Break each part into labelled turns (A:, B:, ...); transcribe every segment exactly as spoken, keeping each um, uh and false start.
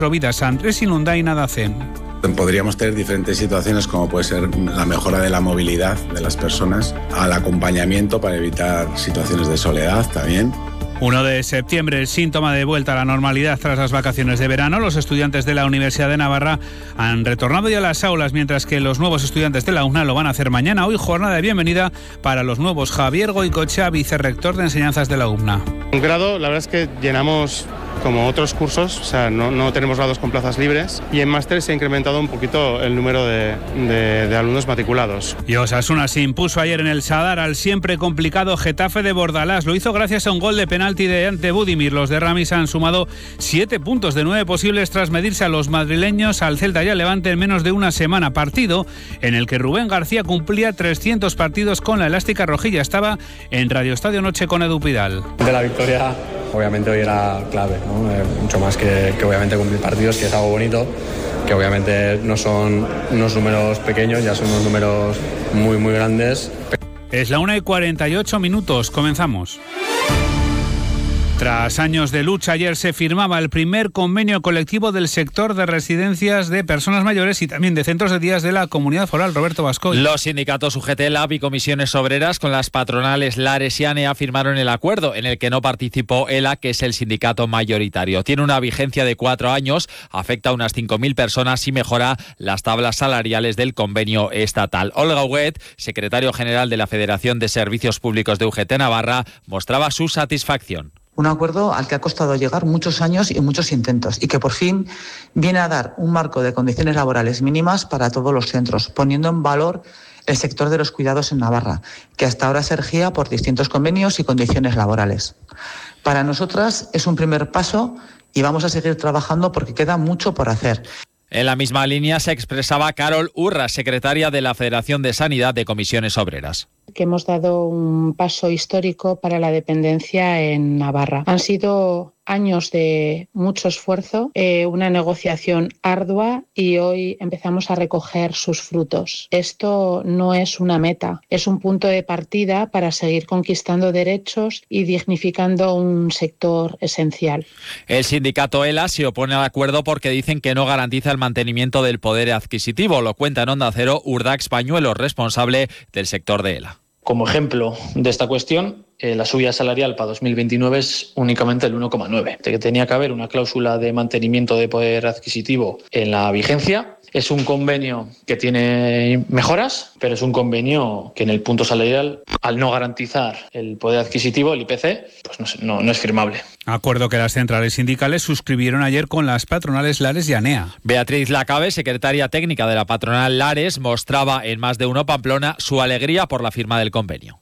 A: Providas, Andrés Inunday, Nadacen.
B: Podríamos tener diferentes situaciones, como puede ser la mejora de la movilidad de las personas, al acompañamiento para evitar situaciones de soledad también.
A: primero de septiembre, el síntoma de vuelta a la normalidad tras las vacaciones de verano. Los estudiantes de la Universidad de Navarra han retornado ya a las aulas, mientras que los nuevos estudiantes de la UNA lo van a hacer mañana. Hoy jornada de bienvenida para los nuevos. Javier Goicoechea, vicerrector de enseñanzas de la UNA.
C: Un grado, la verdad es que llenamos como otros cursos, o sea, no, no tenemos grados con plazas libres, y en máster se ha incrementado un poquito el número de, de, de alumnos matriculados.
A: Y Osasuna se impuso ayer en el Sadar al siempre complicado Getafe de Bordalás. Lo hizo gracias a un gol de penalti de ante Budimir. Los de Ramis han sumado siete puntos de nueve posibles tras medirse a los madrileños, al Celta y al Levante en menos de una semana. Partido en el que Rubén García cumplía trescientos partidos con la elástica rojilla. Estaba en Radio Estadio Noche con Edu Pidal.
D: De la victoria, obviamente hoy era clave, ¿no? Eh, mucho más que, que obviamente cumplir partidos, que es algo bonito, que obviamente no son unos números pequeños, ya son unos números muy muy grandes.
A: Es la una y cuarenta y ocho minutos, comenzamos. Tras años de lucha, ayer se firmaba el primer convenio colectivo del sector de residencias de personas mayores y también de centros de días de la Comunidad Foral. Roberto Bascoy.
E: Los sindicatos U G T, L A B y comisiones obreras con las patronales Lares y ANEA firmaron el acuerdo, en el que no participó ELA, que es el sindicato mayoritario. Tiene una vigencia de cuatro años, afecta a unas cinco mil personas y mejora las tablas salariales del convenio estatal. Olga Huguet, secretario general de la Federación de Servicios Públicos de U G T Navarra, mostraba su satisfacción.
F: Un acuerdo al que ha costado llegar muchos años y muchos intentos y que por fin viene a dar un marco de condiciones laborales mínimas para todos los centros, poniendo en valor el sector de los cuidados en Navarra, que hasta ahora se regía por distintos convenios y condiciones laborales. Para nosotras es un primer paso y vamos a seguir trabajando porque queda mucho por hacer.
E: En la misma línea se expresaba Carol Urra, secretaria de la Federación de Sanidad de Comisiones Obreras.
G: Que hemos dado un paso histórico para la dependencia en Navarra. Han sido años de mucho esfuerzo, eh, una negociación ardua y hoy empezamos a recoger sus frutos. Esto no es una meta, es un punto de partida para seguir conquistando derechos y dignificando un sector esencial.
E: El sindicato ELA se opone al acuerdo porque dicen que no garantiza el mantenimiento del poder adquisitivo. Lo cuenta en Onda Cero Urdax Pañuelo, responsable del sector de ELA.
H: Como ejemplo de esta cuestión, eh, la subida salarial para dos mil veintinueve es únicamente el uno coma nueve. Que tenía que haber una cláusula de mantenimiento de poder adquisitivo en la vigencia. Es un convenio que tiene mejoras, pero es un convenio que en el punto salarial, al no garantizar el poder adquisitivo, el I P C, pues no, no, no es firmable.
A: Acuerdo que las centrales sindicales suscribieron ayer con las patronales Lares y ANEA.
E: Beatriz Lacabe, secretaria técnica de la patronal Lares, mostraba en Más de Uno Pamplona su alegría por la firma del convenio.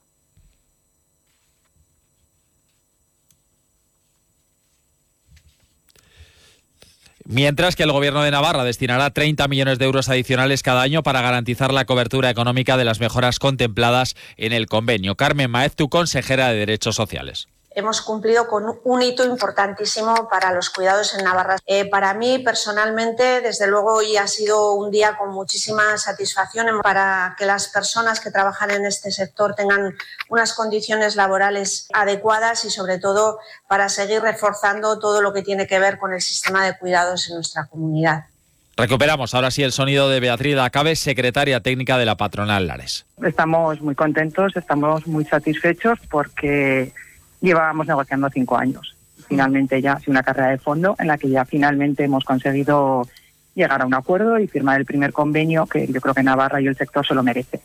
E: Mientras que el Gobierno de Navarra destinará treinta millones de euros adicionales cada año para garantizar la cobertura económica de las mejoras contempladas en el convenio. Carmen Maeztu, consejera de Derechos Sociales.
I: Hemos cumplido con un hito importantísimo para los cuidados en Navarra. Eh, para mí, personalmente, desde luego, hoy ha sido un día con muchísima satisfacción para que las personas que trabajan en este sector tengan unas condiciones laborales adecuadas y, sobre todo, para seguir reforzando todo lo que tiene que ver con el sistema de cuidados en nuestra comunidad.
E: Recuperamos ahora sí el sonido de Beatriz Lacabe, secretaria técnica de la patronal Lares.
J: Estamos muy contentos, estamos muy satisfechos porque llevábamos negociando cinco años. Finalmente ya ha sido una carrera de fondo en la que ya finalmente hemos conseguido llegar a un acuerdo y firmar el primer convenio que yo creo que Navarra y el sector se lo merece.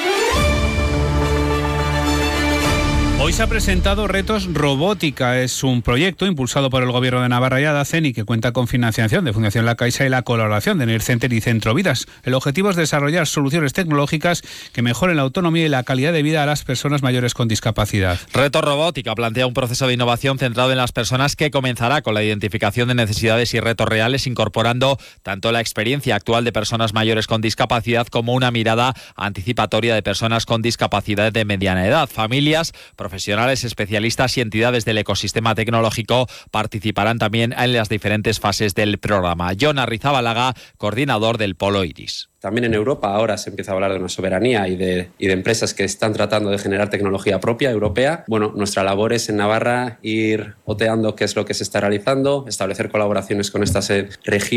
A: Hoy se ha presentado Retos Robótica. Es un proyecto impulsado por el Gobierno de Navarra y Adacen y que cuenta con financiación de Fundación La Caixa y la colaboración de NIRCenter y Centro Vidas. El objetivo es desarrollar soluciones tecnológicas que mejoren la autonomía y la calidad de vida a las personas mayores con discapacidad.
E: Retos Robótica plantea un proceso de innovación centrado en las personas que comenzará con la identificación de necesidades y retos reales, incorporando tanto la experiencia actual de personas mayores con discapacidad como una mirada anticipatoria de personas con discapacidad de mediana edad, familias, profesionales profesionales, especialistas y entidades del ecosistema tecnológico participarán también en las diferentes fases del programa. Jon Arrizabalaga, coordinador del Polo Iris.
K: También en Europa ahora se empieza a hablar de una soberanía y de, y de empresas que están tratando de generar tecnología propia, europea. Bueno, nuestra labor es en Navarra ir oteando qué es lo que se está realizando, establecer colaboraciones con estas regiones